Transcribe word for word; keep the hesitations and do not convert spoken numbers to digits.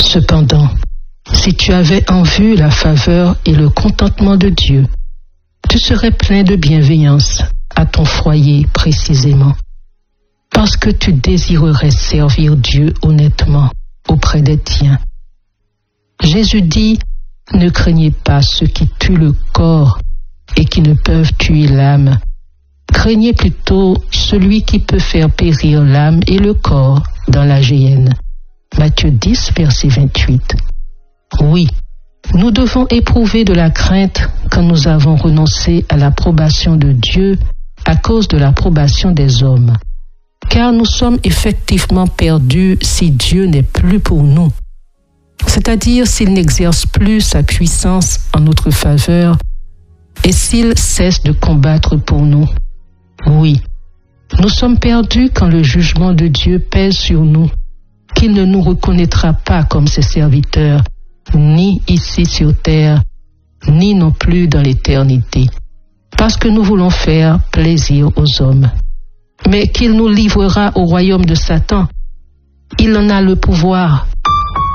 Cependant, si tu avais en vue la faveur et le contentement de Dieu, tu serais plein de bienveillance à ton foyer précisément, parce que tu désirerais servir Dieu honnêtement auprès des tiens. Jésus dit, ne craignez pas ceux qui tuent le corps et qui ne peuvent tuer l'âme. Craignez plutôt celui qui peut faire périr l'âme et le corps dans la géhenne. Matthieu dix, verset vingt-huit. Oui, nous devons éprouver de la crainte quand nous avons renoncé à l'approbation de Dieu à cause de l'approbation des hommes. Car nous sommes effectivement perdus si Dieu n'est plus pour nous. C'est-à-dire s'il n'exerce plus sa puissance en notre faveur et s'il cesse de combattre pour nous. Oui, nous sommes perdus quand le jugement de Dieu pèse sur nous, qu'il ne nous reconnaîtra pas comme ses serviteurs, ni ici sur terre, ni non plus dans l'éternité, parce que nous voulons faire plaisir aux hommes. Mais qu'il nous livrera au royaume de Satan. Il en a le pouvoir